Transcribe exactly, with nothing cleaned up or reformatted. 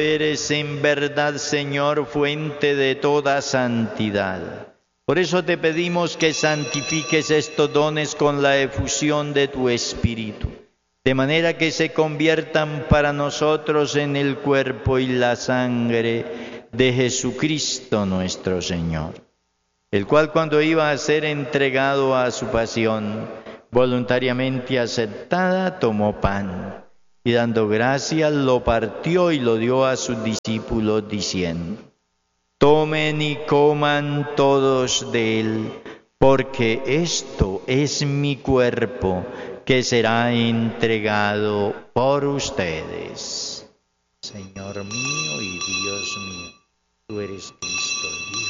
eres en verdad, Señor, fuente de toda santidad. Por eso te pedimos que santifiques estos dones con la efusión de tu Espíritu, de manera que se conviertan para nosotros en el cuerpo y la sangre de Jesucristo nuestro Señor, el cual, cuando iba a ser entregado a su pasión, voluntariamente aceptada, tomó pan, y dando gracias lo partió y lo dio a sus discípulos, diciendo: tomen y coman todos de él, porque esto es mi cuerpo, que será entregado por ustedes. Señor mío y Dios mío, tú eres Cristo, el Hijo